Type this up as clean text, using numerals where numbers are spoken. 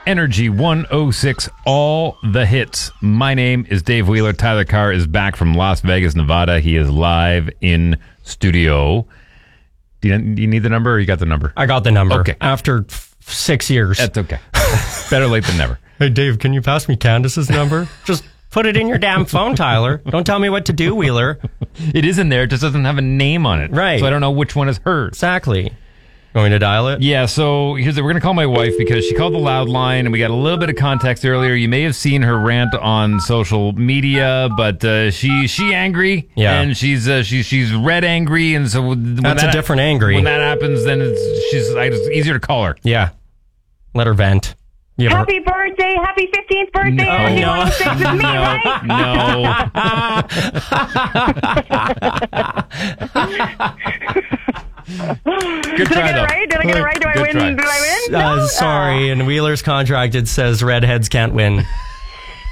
Energy 106, all the hits. My name is Dave Wheeler. Tyler Carr is back from Las Vegas, Nevada. He is live in studio. Do you need the number or you got the number? I got the number. Okay. After 6 years. That's okay. Better late than never. Hey, Dave, can you pass me Candace's number? Just put it in your damn phone, Tyler. Don't tell me what to do, Wheeler. It is in there. It just doesn't have a name on it. Right. So I don't know which one is hers. Exactly. Going to dial it? Yeah, so we're going to call my wife because she called the loud line and we got a little bit of context earlier. You may have seen her rant on social media, but she angry. Yeah. And she's red angry, and so That's a different angry. When that happens, then it's easier to call her. Yeah. Let her vent. Happy birthday, happy 15th birthday, No. Energy 106 with me, right? Good try, though. Did I get it right? Do I Good win? try. Did I win? No? Sorry, in Wheeler's contract it says redheads can't win.